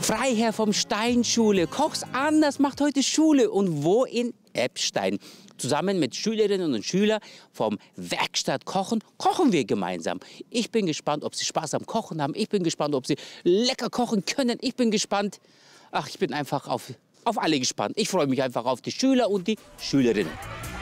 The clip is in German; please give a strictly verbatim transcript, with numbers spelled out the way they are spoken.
Freiherr vom Stein-Schule. Koch's anders macht heute Schule. Und wo? In Eppstein. Zusammen mit Schülerinnen und Schülern vom Werkstatt Kochen, kochen wir gemeinsam. Ich bin gespannt, ob Sie Spaß am Kochen haben. Ich bin gespannt, ob Sie lecker kochen können. Ich bin gespannt. Ach, ich bin einfach auf, auf alle gespannt. Ich freue mich einfach auf die Schüler und die Schülerinnen.